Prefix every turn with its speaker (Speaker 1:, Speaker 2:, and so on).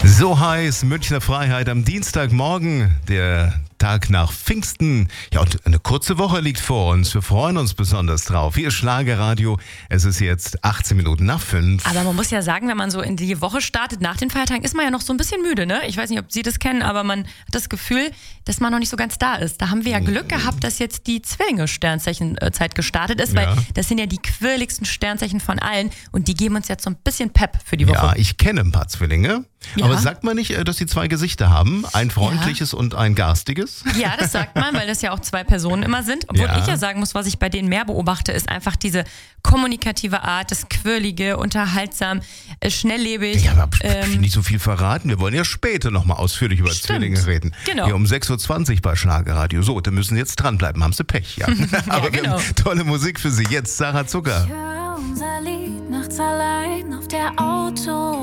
Speaker 1: So heiß Münchner Freiheit am Dienstagmorgen, der Tag nach Pfingsten. Ja, und eine kurze Woche liegt vor uns. Wir freuen uns besonders drauf. Hier ist Schlagerradio. Es ist jetzt 18 Minuten nach 5.
Speaker 2: Aber man muss ja sagen, wenn man so in die Woche startet nach den Feiertagen, ist man ja noch so ein bisschen müde, ne? Ich weiß nicht, ob Sie das kennen, aber man hat das Gefühl, dass man noch nicht so ganz da ist. Da haben wir ja Glück gehabt, dass jetzt die Zwillinge-Sternzeichen-Zeit gestartet ist, weil das sind ja die quirligsten Sternzeichen von allen und die geben uns jetzt so ein bisschen Pep für die Woche.
Speaker 1: Ja, ich kenne ein paar Zwillinge.
Speaker 2: Ja.
Speaker 1: Aber sagt man nicht, dass sie zwei Gesichter haben? Ein freundliches und ein garstiges?
Speaker 2: Ja, das sagt man, weil das ja auch zwei Personen immer sind. Obwohl ich ja sagen muss, was ich bei denen mehr beobachte, ist einfach diese kommunikative Art, das Quirlige, unterhaltsam, schnelllebig.
Speaker 1: Ja, aber nicht so viel verraten. Wir wollen ja später nochmal ausführlich über Zwillinge reden.
Speaker 2: Genau.
Speaker 1: Hier um 6.20 Uhr bei Schlagerradio. So, da müssen Sie jetzt dranbleiben. Haben Sie Pech, ja. Aber wir haben tolle Musik für Sie. Jetzt Sarah Zucker.
Speaker 3: Ich höre unser Lied nachts allein auf der Autobahn.